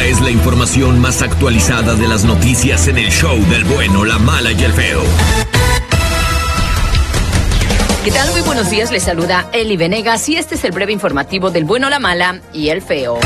es la información más actualizada de las noticias en el show del bueno, la mala y el feo. ¿Qué tal? Muy buenos días, les saluda Eli Venegas y este es el breve informativo del bueno, la mala y el feo.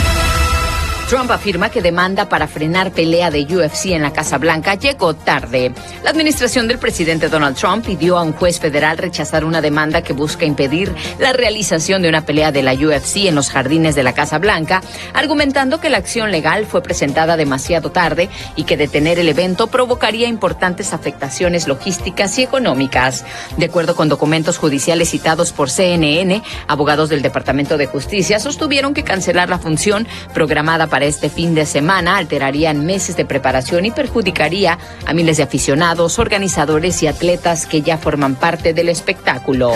Trump afirma que demanda para frenar pelea de UFC en la Casa Blanca llegó tarde. La administración del presidente Donald Trump pidió a un juez federal rechazar una demanda que busca impedir la realización de una pelea de la UFC en los jardines de la Casa Blanca, argumentando que la acción legal fue presentada demasiado tarde y que detener el evento provocaría importantes afectaciones logísticas y económicas. De acuerdo con documentos judiciales citados por CNN, abogados del Departamento de Justicia sostuvieron que cancelar la función programada para este fin de semana alterarían meses de preparación y perjudicaría a miles de aficionados, organizadores y atletas que ya forman parte del espectáculo.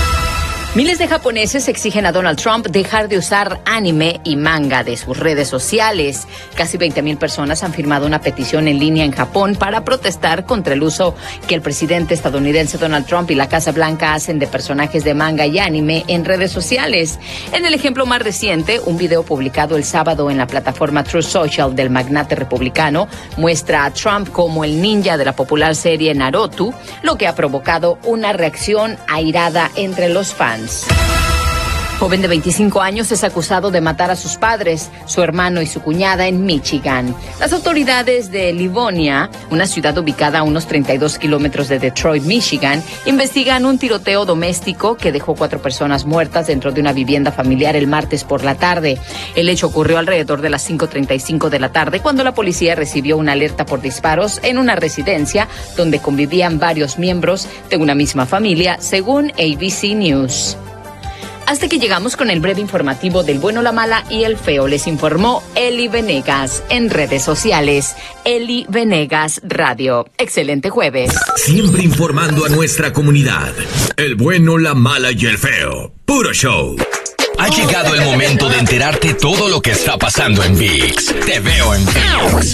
Miles de japoneses exigen a Donald Trump dejar de usar anime y manga de sus redes sociales. Casi 20,000 personas han firmado una petición en línea en Japón para protestar contra el uso que el presidente estadounidense Donald Trump y la Casa Blanca hacen de personajes de manga y anime en redes sociales. En el ejemplo más reciente, un video publicado el sábado en la plataforma Truth Social del magnate republicano muestra a Trump como el ninja de la popular serie Naruto, lo que ha provocado una reacción airada entre los fans. Joven de 25 años es acusado de matar a sus padres, su hermano y su cuñada en Michigan. Las autoridades de Livonia, una ciudad ubicada a unos 32 kilómetros de Detroit, Michigan, investigan un tiroteo doméstico que dejó 4 personas muertas dentro de una vivienda familiar el martes por la tarde. El hecho ocurrió alrededor de las 5:35 de la tarde cuando la policía recibió una alerta por disparos en una residencia donde convivían varios miembros de una misma familia, según ABC News. Hasta que llegamos con el breve informativo del bueno, la mala y el feo. Les informó Eli Venegas en redes sociales. Eli Venegas Radio. Excelente jueves. Siempre informando a nuestra comunidad. El bueno, la mala y el feo. Puro show. Ha llegado el momento de enterarte todo lo que está pasando en ViX. Te veo en ViX.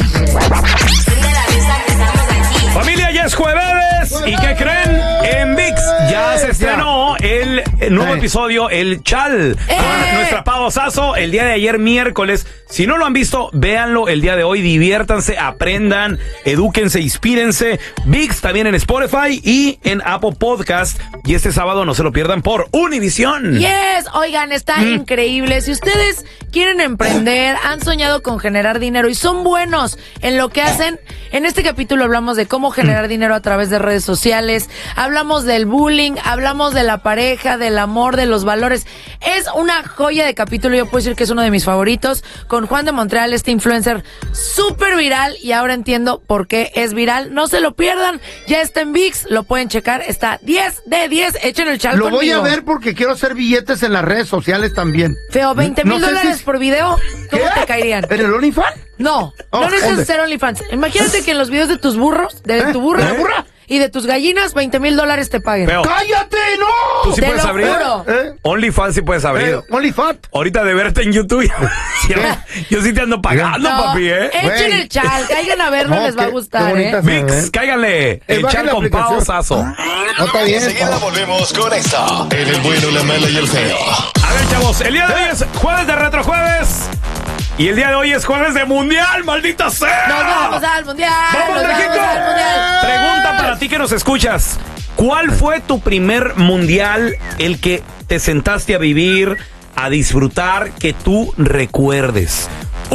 Familia, ya es jueves. ¿Y qué creen? En ViX ya se estrenó el nuevo episodio, El Chal, con nuestra Pau Sasso, el día de ayer, miércoles. Si no lo han visto, véanlo el día de hoy, diviértanse, aprendan, edúquense, inspírense. ViX también en Spotify y en Apple Podcast. Y este sábado no se lo pierdan por Univision. Yes, oigan, está increíble. Si ustedes quieren emprender, han soñado con generar dinero y son buenos en lo que hacen, en este capítulo hablamos de cómo generar dinero a través de redes sociales, hablamos del bullying, hablamos de la pareja, del amor, de los valores. Es una joya de capítulo, yo puedo decir que es uno de mis favoritos, con Juan de Montreal, este influencer súper viral, y ahora entiendo por qué es viral. No se lo pierdan, ya está en ViX, lo pueden checar, está 10 de 10, echen el chal Lo conmigo. voy a ver porque quiero hacer billetes en las redes sociales también. Feo, $20,000 por video, ¿cómo te caerían? ¿En el OnlyFans? No necesitas hacer OnlyFans. Imagínate que en los videos de tus burros, de tu burra, ¿De la burra? y de tus gallinas, $20,000 te paguen. Feo. ¡Cállate, no! ¿Tú sí Te puedes lo abrir? juro. OnlyFans sí puedes abrir. OnlyFans. Ahorita de verte en YouTube. Yo sí te ando pagando, No, papi, echen Güey. el chal, caigan a verlo, No, les va a qué gustar, bonita ViX, cáiganle. El bajen Chal la con Pau aplicación. Sasso. No está bien. Enseguida volvemos con esto. En el bueno, la mala y el feo. A ver, chavos, el día de hoy es jueves de Retrojueves. Y el día de hoy es jueves de Mundial, maldita sea. Nos vamos al mundial. ¡Vamos, nos México! vamos al mundial. Pregunta para ti que nos escuchas. ¿Cuál fue tu primer mundial, el que te sentaste a vivir, a disfrutar, que tú recuerdes?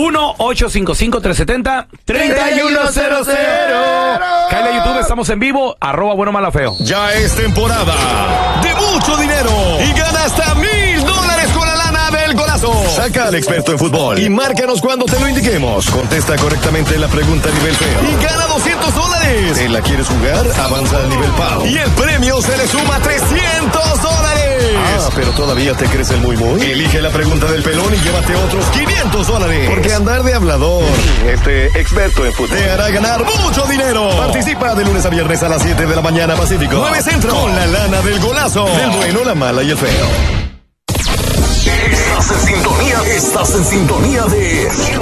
1-855-370-3100. Cállate a YouTube, estamos en vivo, @buenomalafeo. Ya es temporada de mucho dinero y gana hasta $1,000 con la lana del golazo. Saca al experto en fútbol y márcanos cuando te lo indiquemos. Contesta correctamente la pregunta a nivel feo y gana $200. ¿Te la quieres jugar? Avanza al nivel Pau y el premio se le suma $300. Ah, pero todavía te crees el muy. Elige la pregunta del pelón y llévate otros $500. Porque andar de hablador, experto en fútbol, te hará ganar mucho dinero. Participa de lunes a viernes a las 7 de la mañana Pacífico, 9 Centro, con la lana del golazo, del bueno, la mala y el feo. Estás en sintonía de